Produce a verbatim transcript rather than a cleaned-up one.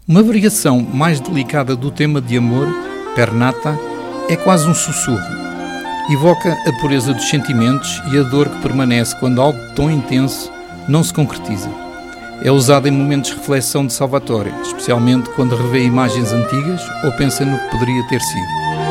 Uma variação mais delicada do tema de amor, per nata, é quase um sussurro. Evoca a pureza dos sentimentos e a dor que permanece quando algo tão intenso não se concretiza. É usada em momentos de reflexão de Salvatore, especialmente quando revê imagens antigas ou pensa no que poderia ter sido.